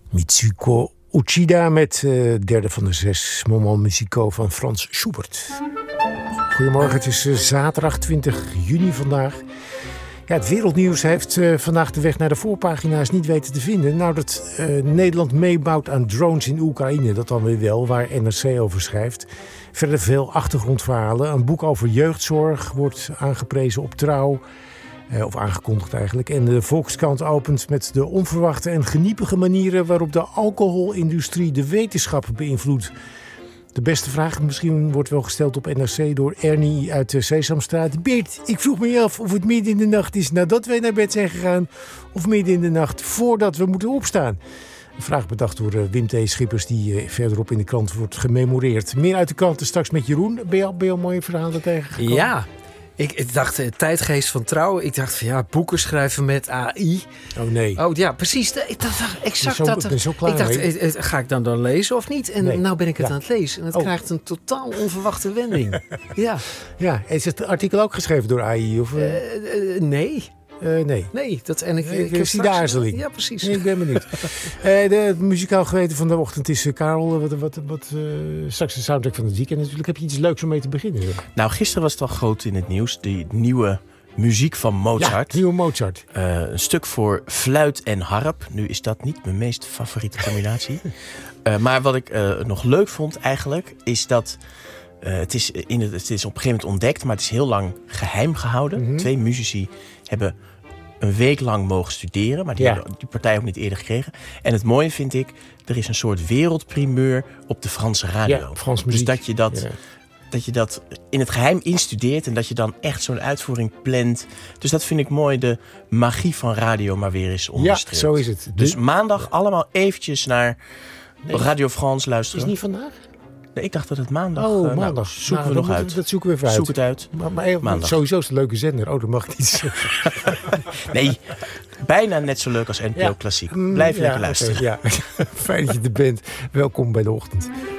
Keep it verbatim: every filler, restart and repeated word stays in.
Mitsuko Uchida met uh, derde van de zes Moment Musicaux van Frans Schubert. Goedemorgen, het is uh, zaterdag twintig juni vandaag. Ja, het wereldnieuws heeft uh, vandaag de weg naar de voorpagina's niet weten te vinden. Nou, dat uh, Nederland meebouwt aan drones in Oekraïne, dat dan weer wel, waar N R C over schrijft. Verder veel achtergrondverhalen. Een boek over jeugdzorg wordt aangeprezen op Trouw. Uh, of aangekondigd eigenlijk. En de Volkskrant opent met de onverwachte en geniepige manieren waarop de alcoholindustrie de wetenschap beïnvloedt. De beste vraag misschien wordt wel gesteld op N R C door Ernie uit de Sesamstraat. Bert, ik vroeg me af of het midden in de nacht is nadat wij naar bed zijn gegaan, of midden in de nacht voordat we moeten opstaan. Een vraag bedacht door uh, Wim T. Schippers, die uh, verderop in de krant wordt gememoreerd. Meer uit de kranten straks met Jeroen. Ben je al, ben je al mooie verhalen tegengekomen? Ja. Ik, ik dacht, uh, tijdgeest van Trouw. Ik dacht van ja, boeken schrijven met A I. Oh nee. Oh ja, precies. Ik dacht exact zo, dat. Ik ben zo klaar ik dacht, mee. uh, ga ik dan dan lezen of niet? En nee. nou ben ik het ja. aan het lezen. En het oh. krijgt een totaal onverwachte wending. ja. Ja, is het artikel ook geschreven door A I? Of, uh... Uh, uh, nee. Uh, nee. Nee, dat en ik, ik, ik, ik zie de aarzeling. Ja, precies. Nee, ik ben benieuwd. uh, de, het muzikaal geweten van de ochtend is uh, Karel. Wat, wat, wat, uh, straks de soundtrack van het weekend. Natuurlijk heb je iets leuks om mee te beginnen. Zo. Nou, gisteren was het al groot in het nieuws. Die nieuwe muziek van Mozart. Ja, nieuwe Mozart. Uh, een stuk voor fluit en harp. Nu is dat niet mijn meest favoriete combinatie. uh, maar wat ik uh, nog leuk vond eigenlijk, is dat uh, het, is in het, het is op een gegeven moment ontdekt, maar het is heel lang geheim gehouden. Mm-hmm. Twee muzici hebben een week lang mogen studeren, maar die ja. hebben die partij ook niet eerder gekregen. En het mooie vind ik, er is een soort wereldprimeur op de Franse radio. Ja, Frans muziek. Dus dat je dat, ja. dat je dat in het geheim instudeert en dat je dan echt zo'n uitvoering plant. Dus dat vind ik mooi, de magie van radio maar weer eens onderstreept. Ja, zo is het. Dus maandag allemaal eventjes naar nee, Radio France luisteren. Is niet vandaag? Nee, ik dacht dat het maandag... Oh, uh, maandag. Nou, zoeken nou, we nog we, uit. Dat zoeken we even uit. Zoek het uit. Maar, maar maandag. Sowieso is het een leuke zender. Oh, dat mag niet zeggen. Nee, bijna net zo leuk als N P O ja. Klassiek. Blijf ja, lekker luisteren. Okay, ja. Fijn dat je er bent. Welkom bij de ochtend.